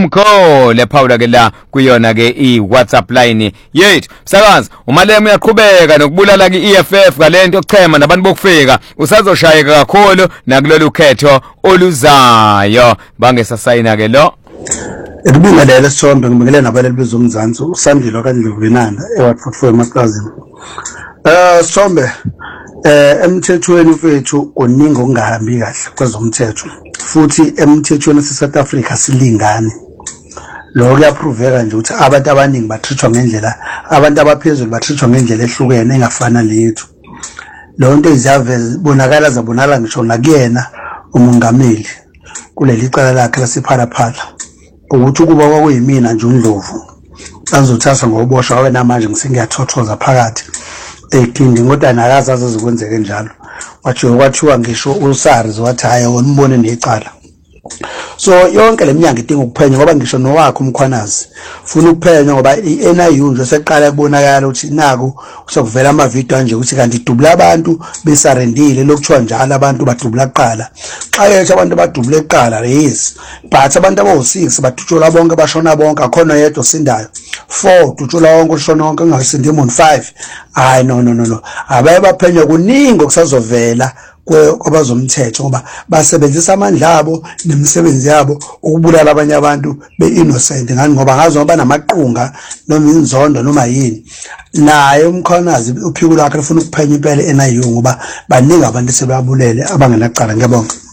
umkhole Phawula ke la kuyona ke iWhatsApp line yethu msakazi umalemu uyaqhubeka nokubulala ke EFF ngalento yokuchema nabantu bokufika usazoshayeka kakhulu nakulolu khetho oluzayo bangesasayina ke lo Ekubingelela Sombe ngibingelela nabaleli bezomzansi uSandile kaNdlovulenana eWard 44 eMaqazini. Sombe emthethweni ufethu kuningi okungahambi kahle kwezomthetho futhi emthethweni waseSouth Africa silingane. Lokho kuyaproveka nje ukuthi abantu abaningi batrithwa ngendlela abantu abaphezulu batrithwa ngendlela ehlukene engafana lethu. Lo nto izaveza zabonakala ngisho nakuyena umongameli kuleli cala lakhe lasephalaphala ukuthi kuba kwakuyimina nje uNdlovu azothathwa ngoboshwa wabe namanje ngisengiyathothoza phakathi ekhindi ngoba nakazi azokwenzeka njalo kwathiwa ngisho uSARS wathi hayi wonibone necala. So yonke leminyango idinga ukuphenya ngoba ngisho nowakho umkhwanazi ufuna ukuphenya ngoba iNIU nje seqala kubonakala ukuthi naku kusakuvela amavideo anje ukuthi kanti idubula abantu besarendile lokuthiwa njalo abantu badubula kuqala xa yethu abantu badubula eqala yes but abantu abo6 badutshula bonke bashona bonke akhona yedwa osindayo 4 dutshula wonke ushona wonke engasindi umuntu 5 hayi no abaye baphenya kuningi okusazovela kwabazomthetho ngoba basebenzisa amandla abo nemisebenzi yabo ukubulala abanye abantu beinnocent ngani ngoba ngazi ngoba namaqunga noma inzondo noma yini naye umkhwanazi uphiko lakhe ufuna ukuphenya impela eNIU ngoba baningi abantu sebabulele abangenaqala ngiyabonga.